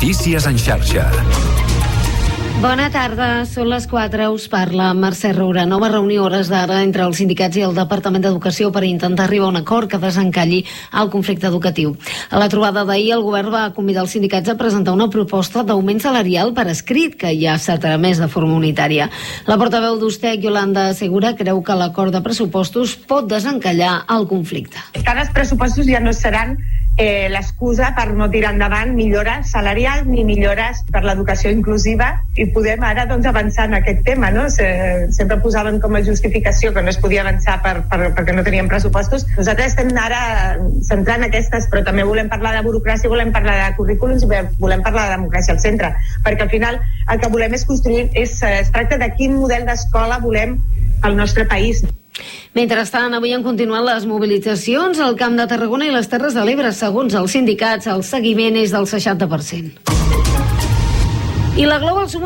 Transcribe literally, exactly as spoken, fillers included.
Notícies en xarxa. Bona tarda, són les quatre, us parla Mercè Roura. Nova reunió a hores d'ara entre els sindicats i el Departament d'Educació per intentar arribar a un acord que desencalli el conflicte educatiu. A la trobada d'ahir, el govern va convidar els sindicats a presentar una proposta d'augment salarial per escrit, que ja s'ha tramès de forma unitària. La portaveu d'Ustec, Yolanda Segura, creu que l'acord de pressupostos pot desencallar el conflicte. Tant els pressupostos ja no seran Eh, l'excusa per no tirar endavant millores salarials ni millores per l'educació inclusiva, i podem ara doncs, avançar en aquest tema, no? Se, sempre posaven com a justificació que no es podia avançar per, per, perquè no teníem pressupostos. Nosaltres estem ara centrant aquestes, però també volem parlar de burocràcia, volem parlar de currículums i volem parlar de democràcia al centre, perquè al final el que volem és construir, és, es tracta de quin model d'escola volem al nostre país. Mentrestant, avui han continuat les mobilitzacions al Camp de Tarragona i les Terres de l'Ebre. Segons els sindicats, el seguiment és del seixanta per cent. I la Global